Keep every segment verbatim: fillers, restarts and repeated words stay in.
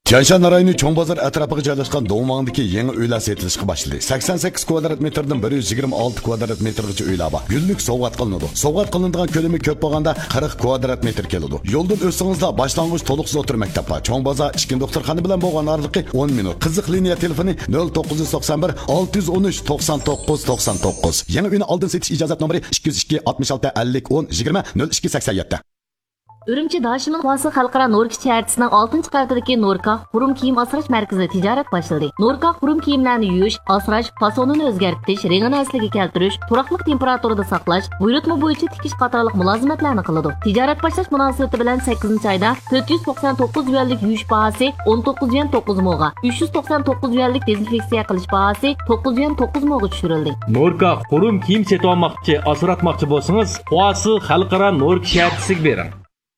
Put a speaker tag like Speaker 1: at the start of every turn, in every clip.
Speaker 1: Tianshan rayoni Cho'ng bozor atrofiga joylashgan Do'ngmangdagi yangi uylar sotilishga boshladi. sakson sakkiz kvadrat metrdan bir yuz yigirma olti kvadrat metrgacha uylar bor. Gullik sovg'at qilinadi. Sovg'at qilinadigan ko'lami ko'p bo'lganda qirq kvadrat metr keladi. Yo'ldan o'tsingizda boshlang'ich to'liqsiz o'tir maktab bor. Cho'ng bozor ichki doktorxona bilan bo'lgan oraliqi o'n minut. Qiziq liniya telefoni nol to'qqiz yuz to'qson bir olti yuz o'n uch to'qson to'qqiz to'qson to'qqiz. Yangi uyni oldin setish ijozat nomeri ikki yuz ikki oltmish olti ellik o'n yigirma nol ikki sakson yetti.
Speaker 2: Ürümçi Daşımın Vası Xalqara Norka şəhərçisinin altıncı qavatidagi Norka Xurum kiyim asrash markazida tijorat boshladi. Norka Xurum kiyimlarni yuyish, asrash, fasonini o'zgartirish, rangini asliga keltirish, turaqliq temperaturada saqlash, buyurtma bo'yicha tikish qatorliq mulozimatlarni qiladi. Tijorat boshlash munosabati bilan sakkizinchi oyda to'rt yuz to'qson to'qqiz yuanlik yuyish bahasi o'n to'qqiz yuan to'qqiz mo'ga, uch yuz to'qson to'qqiz yuanlik dezinfeksiya qilish bahasi to'qqiz yuan to'qqiz mo'ga tushirildi.
Speaker 3: Norka Xurum kiyim setib olmoqchi, asratmoqchi bo'lsangiz, Vası Xalqara Norka şəhərçisiga bering.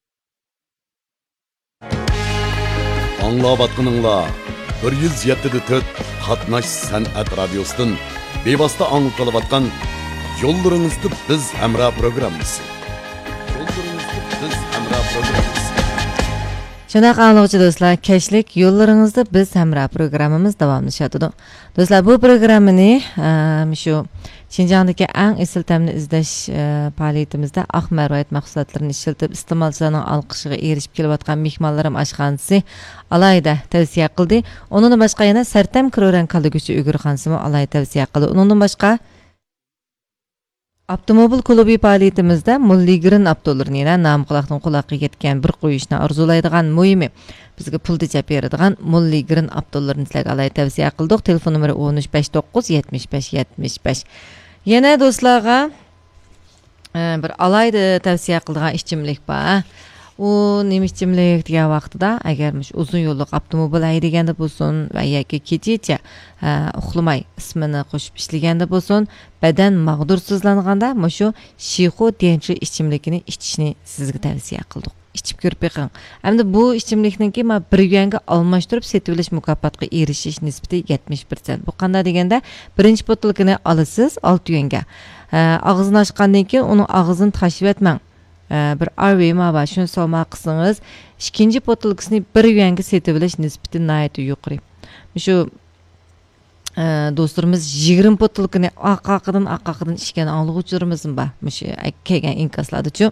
Speaker 1: Anlavatqınыңlar bir yuz yetti to'rt Qatnash san'at radiosidan bevosita anglatilayotgan Yo'llaringizda biz hamra programmasi. Yo'llaringizda biz hamra programmasi.
Speaker 4: Shunday qanlig'chi do'stlar, kechlik Yo'llaringizda biz hamra programmamiz davomlashadi. Do'stlar, bu programmani shu Şinjandagi eng esil ta'mni izlash faoliyatimizda aq marvarit mahsulotlarini ishlatib iste'molchilarning olqishiga erishib kelayotgan mehmonlarim oshxonasi alayda tavsiya qildi. Undan boshqa yana Sartam Kroran Kaliguchi Uyg'urxonasimi alayda tavsiya qildi. Undan boshqa Avtomobil klubi faoliyatimizda Mulligrin avtolarni yana nom quloqdan quloqqa yetgan bir qo'yishni orzulaydigan muhimi bizga pul deb beradigan Mulligrin avtolarni sizlarga alayda tavsiya qildik. Telefon nomeri o'n uch besh to'qqiz yetmish besh yetmish besh. Yana do'stlarga bir alayda tavsiya qilgan ichimlik bor. U nima ichimlik degan vaqtida agar uzun yo'llik avtomobil haydaganda bo'lsin va yoki kechacha uxlamay ismini qo'shib ishlaganda bo'lsin, badan mag'dursizlanganda shu Shixo denchi ichimlikini ichishni sizga tavsiya qildik. İçib ko'rib beqing. Hamda bu ichimlikniki ma bir yuanga almashtirib setilish mukofotga erishish nisbati yetmish foiz. Bu qanday deganda, birinchi botilkani olasiz olti yuanga. Og'zini ochgandan keyin uni og'zini tashib etmang. Bir arvema va shuni solma qilsangiz, ikkinchi botilkasini bir yuanga setilish nisbati nihoyatda yuqori. Shu do'stlarimiz yigirma botilkani oq-oqidan oq-oqidan ichgan anglovchilarimiz bor. Shu kelgan inkaslardachu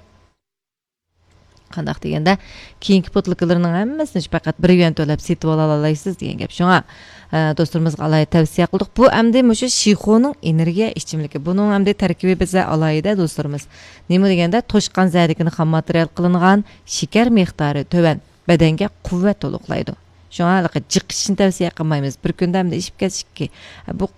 Speaker 4: qandaq deganda keyingi botilkalarning hammasini faqat bir yuan to'lab setib ola olasiz degan gap. Shunga do'stlarimizga alayda tavsiya qildik. Bu hamda o'sha Shixoning energiya ichimligi. Buning hamda tarkibi biza alayda do'stlarimiz. Nima deganda to'shqan zarigini xam material qilingan, shakar miqdori to'van, badanga quvvat to'liqlaydi. Shunga jiqishni tavsiya qilmaymiz. Bir kunda hamda ichib ketishki, bu